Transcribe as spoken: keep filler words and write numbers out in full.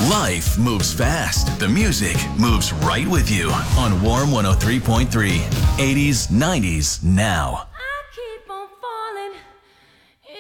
Life moves fast. The music moves right with you on Warm one oh three point three. eighties, nineties, now.